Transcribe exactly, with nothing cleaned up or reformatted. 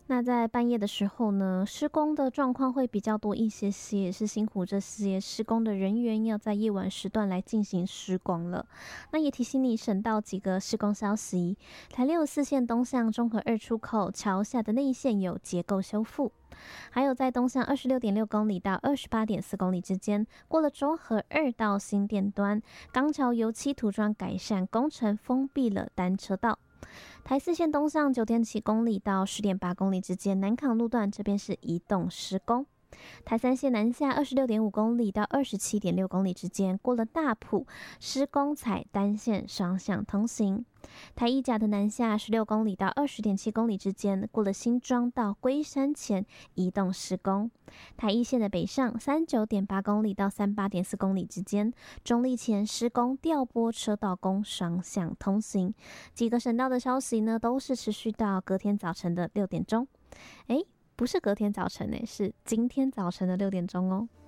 那在半夜的时候呢，施工的状况会比较多一些些，也是辛苦这些施工的人员要在夜晚时段来进行施工了。那也提醒你省到几个施工消息：台六四线东向中和二出口桥下的内线有结构修复。还有在东向二十六点六公里到二十八点四公里之间，过了中和二到新店端，钢桥油漆涂装改善工程封闭了单车道。台四线东向九点七公里到十点八公里之间，南港路段这边是移动施工。台三线南下二十六点五公里到二十七点六公里之间，过了大埔施工采单线双向通行。台一甲的南下十六公里到二十点七公里之间，过了新庄到龟山前移动施工。台一线的北上三十九点八公里到三十八点四公里之间，中立前施工调拨车道供双向通行。几个省道的消息呢，都是持续到隔天早晨的六点钟。诶不是隔天早晨诶，是今天早晨的六点钟哦。